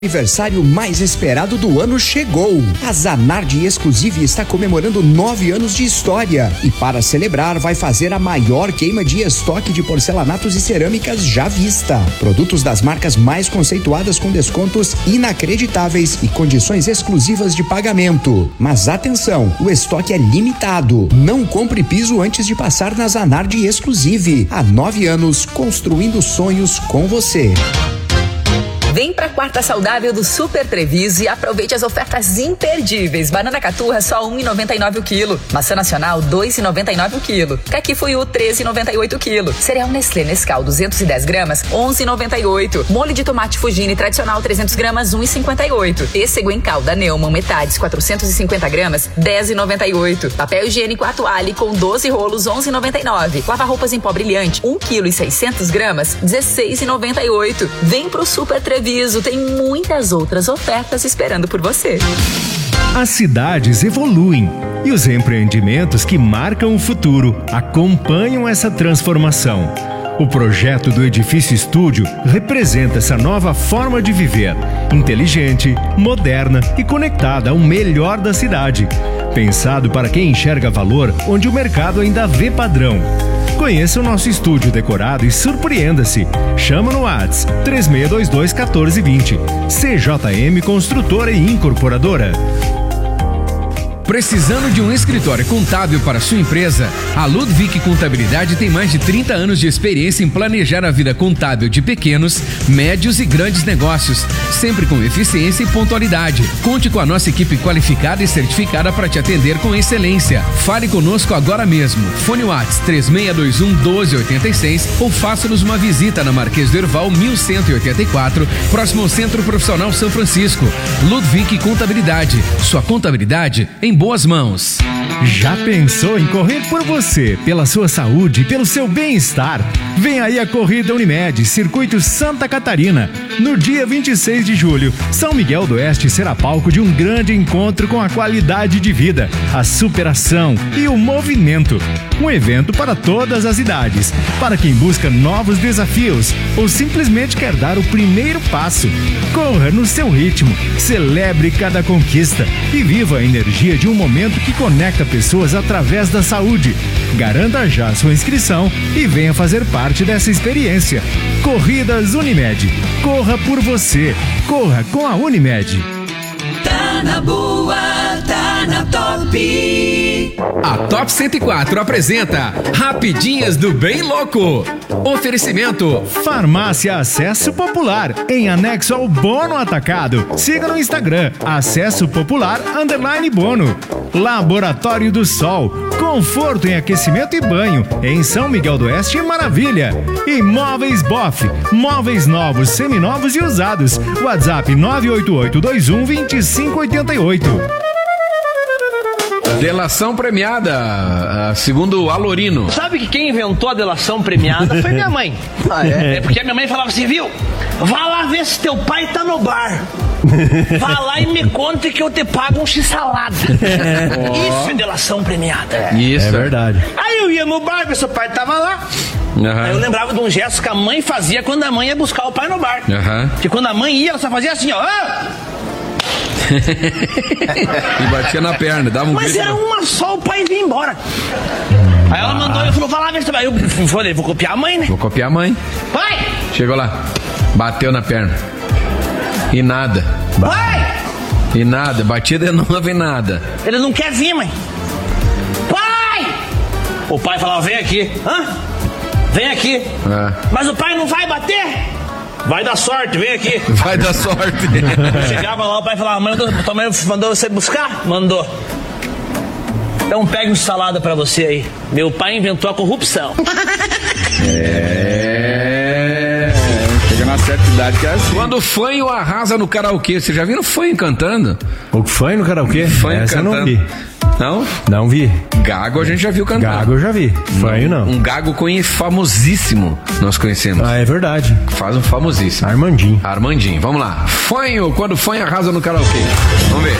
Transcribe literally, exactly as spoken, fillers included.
O aniversário mais esperado do ano chegou. A Zanardi Exclusive está comemorando nove anos de história e, para celebrar, vai fazer a maior queima de estoque de porcelanatos e cerâmicas já vista. Produtos das marcas mais conceituadas com descontos inacreditáveis e condições exclusivas de pagamento. Mas atenção, o estoque é limitado. Não compre piso antes de passar na Zanardi Exclusive. Há nove anos, construindo sonhos com você. Vem pra quarta saudável do Super Treviso e aproveite as ofertas imperdíveis. Banana caturra só um real e noventa e nove o quilo. Maçã nacional dois reais e noventa e nove o quilo. Caqui fuiu treze reais e noventa e oito o quilo. Cereal Nestlé Nescau duzentos e dez gramas onze reais e noventa e oito. Molho de tomate Fugini tradicional trezentos gramas um real e cinquenta e oito. Pêssego em calda Neumann metades quatrocentos e cinquenta gramas dez reais e noventa e oito. Papel higiênico Atuale com doze rolos onze reais e noventa e nove. Lava roupas em pó brilhante um quilo e seiscentos gramas dezesseis reais e noventa e oito. Vem pro Super Treviso. Tem muitas outras ofertas esperando por você. As cidades evoluem e os empreendimentos que marcam o futuro acompanham essa transformação. O projeto do Edifício Estúdio representa essa nova forma de viver, inteligente, moderna e conectada ao melhor da cidade. Pensado para quem enxerga valor onde o mercado ainda vê padrão. Conheça o nosso estúdio decorado e surpreenda-se. Chama no WhatsApp três seis dois dois um quatro dois zero. C J M Construtora e Incorporadora. Precisando de um escritório contábil para sua empresa? A Ludwig Contabilidade tem mais de trinta anos de experiência em planejar a vida contábil de pequenos, médios e grandes negócios, sempre com eficiência e pontualidade. Conte com a nossa equipe qualificada e certificada para te atender com excelência. Fale conosco agora mesmo. Fone WhatsApp três seis dois um doze oitenta e seis ou faça-nos uma visita na Marquês do Herval mil cento e oitenta e quatro, próximo ao Centro Profissional São Francisco. Ludwig Contabilidade. Sua contabilidade em boas mãos. Já pensou em correr por você, pela sua saúde e pelo seu bem-estar? Vem aí a Corrida Unimed, Circuito Santa Catarina. No dia vinte e seis de julho, São Miguel do Oeste será palco de um grande encontro com a qualidade de vida, a superação e o movimento. Um evento para todas as idades, para quem busca novos desafios ou simplesmente quer dar o primeiro passo. Corra no seu ritmo, celebre cada conquista e viva a energia de um momento que conecta pessoas através da saúde. Garanta já sua inscrição e venha fazer parte dessa experiência. Corridas Unimed. Corra por você. Corra com a Unimed. Tá na boa, tá na top. A Top cento e quatro apresenta Rapidinhas do Bem Louco. Oferecimento Farmácia Acesso Popular, em anexo ao Bono Atacado. Siga no Instagram, Acesso Popular underline Bono. Laboratório do Sol, conforto em aquecimento e banho, em São Miguel do Oeste e Maravilha. E Móveis Boff, móveis novos, seminovos e usados. WhatsApp nove oito oito dois um dois cinco oito oito. Delação premiada, segundo o Alorino. Sabe que quem inventou a delação premiada foi minha mãe. Ah, é? É porque a minha mãe falava assim, viu? Vá lá ver se teu pai tá no bar. Vá lá e me conte que eu te pago um x-salada. Oh. Isso é delação premiada. Isso. É verdade. Aí eu ia no bar, ver se o pai tava lá. Uhum. Aí eu lembrava de um gesto que a mãe fazia quando a mãe ia buscar o pai no bar. Uhum. Que quando a mãe ia, ela só fazia assim, ó. Ah! E batia na perna, dava um Mas grito. era uma só, o pai vinha embora. Aí ela mandou, eu falou, vai lá ver se... Aí eu falei, vou copiar a mãe, né? Vou copiar a mãe. Pai! Chegou lá, bateu na perna. E nada. Pai! E nada, batia de novo e nada. Ele não quer vir, mãe. Pai! O pai falava, vem aqui. Hã? Vem aqui. É. Mas o pai não vai bater? Vai dar sorte, vem aqui. Vai dar sorte. Eu chegava lá, o pai falava, mãe, tua mãe mandou você buscar? Mandou. Então pegue um salada pra você aí. Meu pai inventou a corrupção. É... Chega na certa idade que é assim. Quando o fanho arrasa no karaokê, você já viram o fanho cantando? O fanho no karaokê? Fanho Essa cantando. Eu não vi. Não? Não vi. Gago a gente já viu cantando. Gago eu já vi. Fanho não. Um gago famosíssimo nós conhecemos. Ah, é verdade. Faz um famosíssimo. Armandinho. Armandinho, vamos lá. Fanho, quando fanho arrasa no karaokê. Vamos ver.